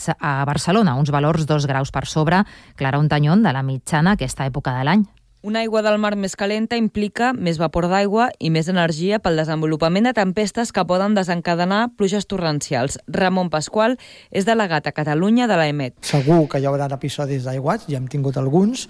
mínims a Barcelona, uns valors 2 graus per sobre, Clara Ontañón, de la mitjana aquesta època de l'any. Una aigua del mar més calenta implica més vapor d'aigua i més energia pel desenvolupament de tempestes que poden desencadenar pluges torrencials. Ramon Pasqual és delegat a Catalunya de l'EMET. Segur que hi haurà episodis d'aiguats, ja hem tingut alguns,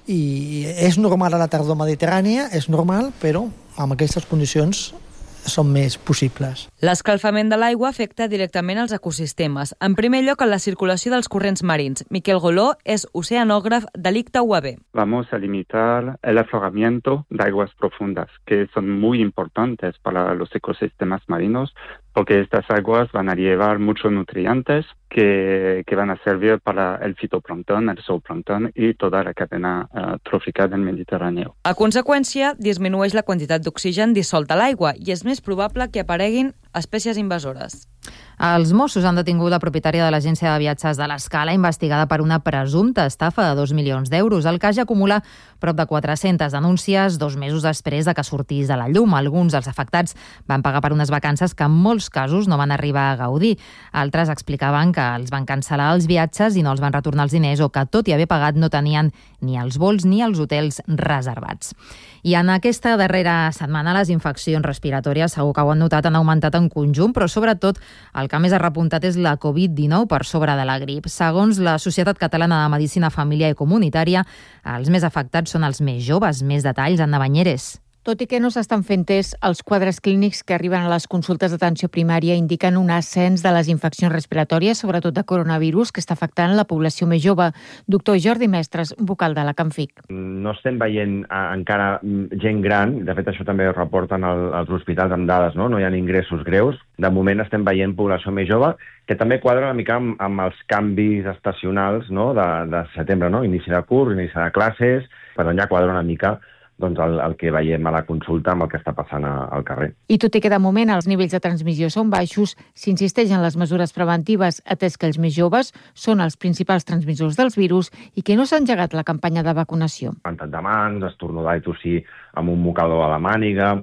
i és normal a la tardor mediterrània, és normal, però amb aquestes condicions són més possibles. L'escalfament de l'aigua afecta directament els ecosistemes. En primer lloc, en la circulació dels corrents marins. Miquel Goló és oceanògraf de l'ICTA UAB. Vamos a limitar el afloramiento de aguas profundas, que son muy importantes para los ecosistemas marinos, porque estas aguas van a llevar muchos nutrientes que van a servir para el fitoplancton, el zooplancton y toda la cadena trófica del Mediterráneo. A conseqüència, disminueix la quantitat d'oxigen dissolt a l'aigua i és més probable que apareguin espècies invasores. Els Mossos han detingut la propietària de l'agència de viatges de l'Escala, investigada per una presumpta estafa de 2 milions d'euros. El cas ja acumula prop de 400 denúncies 2 mesos després de que sortís a la llum. Alguns dels afectats van pagar per unes vacances que en molts casos no van arribar a gaudir. Altres explicaven que els van cancel·lar els viatges i no els van retornar els diners, o que tot i haver pagat no tenien ni els vols ni els hotels reservats. I en aquesta darrera setmana les infeccions respiratòries, segur que ho han notat, han augmentat en conjunt, però sobretot el que més ha repuntat és la Covid-19 per sobre de la grip. Segons la Societat Catalana de Medicina Familiar i Comunitària, els més afectats són els més joves. Més detalls, Anna Banyeres. Tot i que no s'estan fent tests, els quadres clínics que arriben a les consultes d'atenció primària indiquen un ascens de les infeccions respiratòries, sobretot de coronavirus, que està afectant la població més jove. Doctor Jordi Mestres, vocal de la Camfic. No estem veient encara gent gran, de fet això també ho reporten els hospitals amb dades, no hi ha ingressos greus. De moment estem veient població més jove, que també quadra una mica amb els canvis estacionals de setembre, inici de curs, inici de classes, per on ja quadra una mica el que veiem a la consulta amb el que està passant al carrer. I tot i que de moment els nivells de transmissió són baixos, s'insisteix en les mesures preventives, atès que els més joves són els principals transmissors dels virus i que no s'ha engegat la campanya de vacunació. Rentat de mans, estornudar i tossir amb un mocador a la màniga,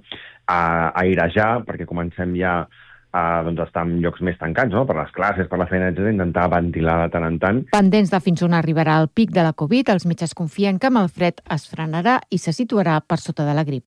airejar, perquè comencem ja a estar en llocs més tancats, per les classes, per la feina, etc., intentar ventilar de tant en tant. Pendents de fins on arribarà el pic de la Covid, els metges confien que amb el fred es frenarà i se situarà per sota de la grip.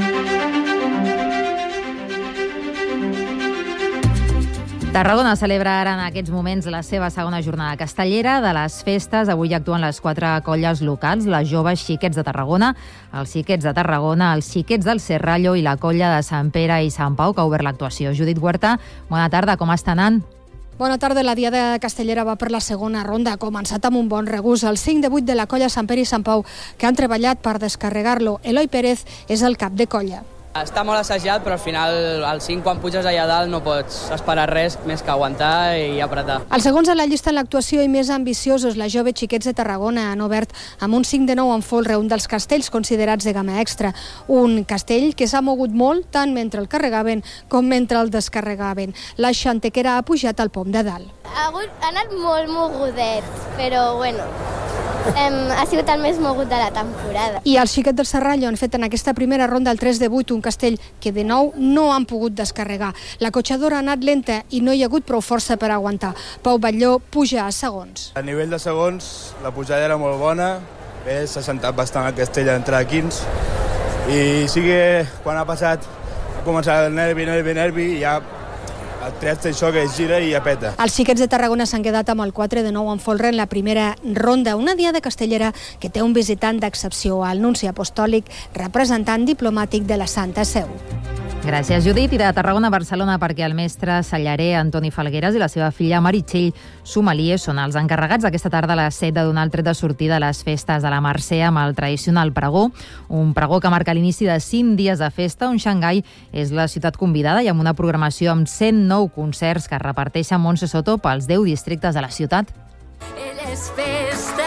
Tarragona celebra ara en aquests moments la seva segona jornada castellera de les festes. Avui actuen les 4 colles locals, les joves Xiquets de Tarragona, els Xiquets de Tarragona, els Xiquets del Serrallo i la colla de Sant Pere i Sant Pau, que ha obert l'actuació. Judit Huerta, bona tarda, com està anant? Bona tarda. La diada castellera va per la segona ronda. Ha començat amb un bon regús. El 5 de 8 de la colla Sant Pere i Sant Pau, que han treballat per descarregar-lo. Eloi Pérez és el cap de colla. Està molt assajat, però al final, al 5, quan puges allà dalt, no pots esperar res més que aguantar i apretar. Els segons a la llista en l'actuació i més ambiciosos, la jove Xiquets de Tarragona han obert amb un 5 de 9 en folre, un dels castells considerats de gamma extra. Un castell que s'ha mogut molt, tant mentre el carregaven com mentre el descarregaven. La xantequera ha pujat al pom de dalt. Ha anat molt mogudet, però bueno, ha sigut el més mogut de la temporada. I els Xiquets del Serrallo han fet en aquesta primera ronda el 3 de 8, un castell que de nou no han pogut descarregar. La cotxadora ha anat lenta i no hi ha hagut prou força per aguantar. Pau Batlló puja a segons. A nivell de segons, la pujada era molt bona. Bé, s'ha sentat bastant el castell a l'entrada 15. I sí que quan ha passat, ha començat el nervi i ja el tret això que es gira i ja peta. Els Xiquets de Tarragona s'han quedat amb el 4 de 9 en folre en la primera ronda. Una diada castellera que té un visitant d'excepció, el nunci apostòlic, representant diplomàtic de la Santa Seu. Gràcies, Judit. I de Tarragona a Barcelona, perquè el mestre cellarer Antoni Falgueras i la seva filla Meritxell Sommelier són els encarregats aquesta tarda a les 7 de donar el tret de sortida a les festes de la Mercè amb el tradicional pregó, un pregó que marca l'inici de 5 dies de festa, on Xangai és la ciutat convidada i amb una programació amb 109 concerts que reparteixen Montse Soto pels 10 districtes de la ciutat. Ell és festa i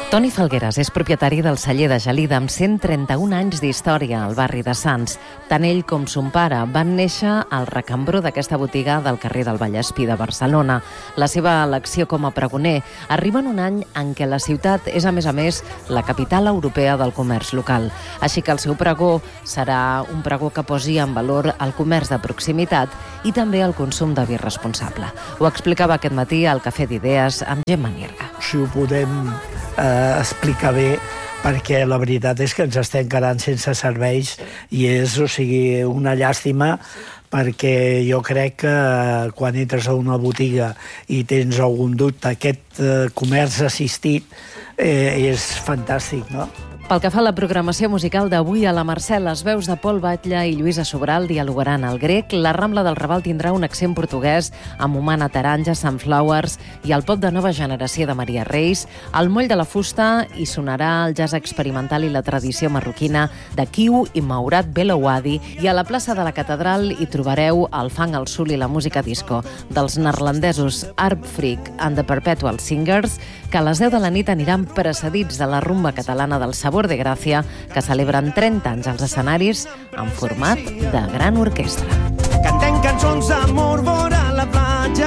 Toni Falgueras és propietari del celler de Gelida amb 131 anys d'història al barri de Sants. Tant ell com son pare van néixer al recambró d'aquesta botiga del carrer del Vallespí de Barcelona. La seva elecció com a pregoner arriba en un any en què la ciutat és, a més, la capital europea del comerç local. Així que el seu pregó serà un pregó que posi en valor el comerç de proximitat i també el consum de vi responsable. Ho explicava aquest matí al Cafè d'Idees amb Gemma Nierga. Si ho podem explicar bé, perquè la veritat és que ens estem quedant sense serveis i és, una llàstima, perquè jo crec que quan entres a una botiga i tens algun dubte, aquest comerç assistit és fantàstic, no? Pel que fa a la programació musical d'avui, a la Mercè, les veus de Pol Batlle i Lluïsa Sobral dialogaran al grec, la Rambla del Raval tindrà un accent portuguès amb Humana Taranja, Sunflowers i el pop de nova generació de Maria Reis. Al Moll de la Fusta hi sonarà el jazz experimental i la tradició marroquina de Kiu i Maurat Belouadi, i a la plaça de la Catedral hi trobareu el funk, el soul i la música disco dels neerlandesos Arp Freak and the Perpetual Singers, que a les 10 de la nit aniran precedits de la rumba catalana del Sabor de Gràcia, que celebren 30 anys als escenaris en format de gran orquestra. Cantem cançons d'amor vora la platja.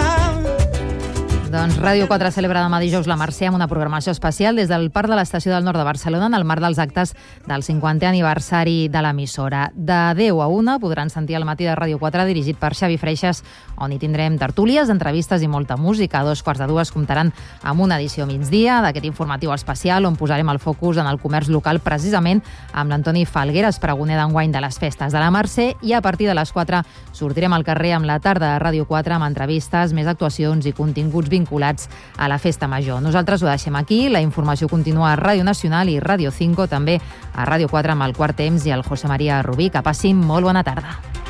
Doncs Ràdio 4 celebra demà dijous la Mercè amb una programació especial des del Parc de l'Estació del Nord de Barcelona en el marc dels actes del 50è aniversari de l'emissora. De 10 a 1 podran sentir el matí de Ràdio 4 dirigit per Xavi Freixas, on hi tindrem tertúlies, entrevistes i molta música. A 2:45 comptaran amb una edició a migdia d'aquest informatiu especial on posarem el focus en el comerç local, precisament amb l'Antoni Falgueras, pregoner d'enguany de les festes de la Mercè, i a partir de les 4 sortirem al carrer amb la tarda de Ràdio 4 amb entrevistes, més actuacions i continguts vinculats a la Festa Major. Nosaltres ho deixem aquí, la informació continua a Ràdio Nacional i Ràdio 5, també a Ràdio 4 amb el Quart Temps i el José María Rubí. Que passin molt bona tarda.